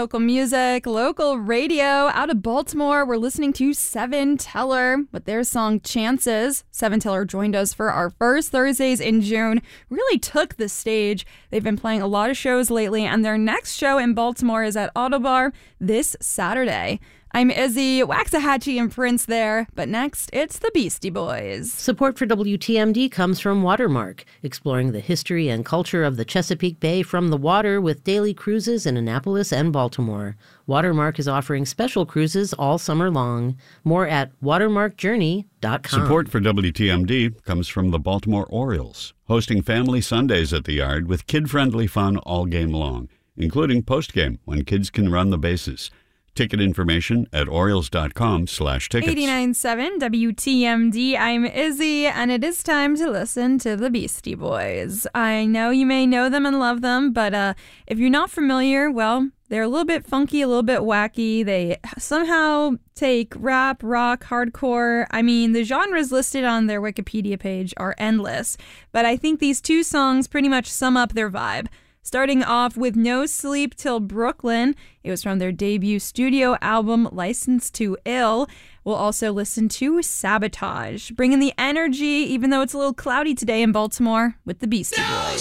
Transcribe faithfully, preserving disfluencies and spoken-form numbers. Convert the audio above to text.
local music, local radio. Out of Baltimore, we're listening to Seven Teller with their song Chances. Seven Teller joined us for our first Thursdays in June. Really took the stage. They've been playing a lot of shows lately, and their next show in Baltimore is at Autobar this Saturday. I'm Izzy, Waxahachie and Prince there, but next, it's the Beastie Boys. Support for W T M D comes from Watermark, exploring the history and culture of the Chesapeake Bay from the water with daily cruises in Annapolis and Baltimore. Watermark is offering special cruises all summer long. More at watermark journey dot com. Support for W T M D comes from the Baltimore Orioles, hosting family Sundays at the Yard with kid-friendly fun all game long, including postgame when kids can run the bases. Ticket information at Orioles dot com slash tickets. eighty-nine point seven W T M D. I'm Izzy, and it is time to listen to the Beastie Boys. I know you may know them and love them, but uh, if you're not familiar, well, they're a little bit funky, a little bit wacky. They somehow take rap, rock, hardcore. I mean, the genres listed on their Wikipedia page are endless, but I think these two songs pretty much sum up their vibe. Starting off with No Sleep Till Brooklyn. It was from their debut studio album, Licensed to Ill. We'll also listen to Sabotage, bringing the energy, even though it's a little cloudy today in Baltimore, with the Beastie Boys.